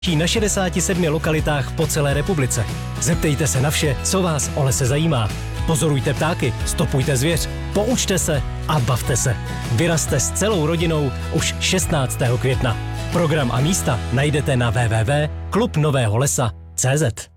na 67 lokalitách po celé republice. Zeptejte se na vše, co vás o lese zajímá. Pozorujte ptáky, stopujte zvěř, poučte se a bavte se. Vyrazte s celou rodinou už 16. května. Program a místa najdete na www.klubnoveholesa.cz.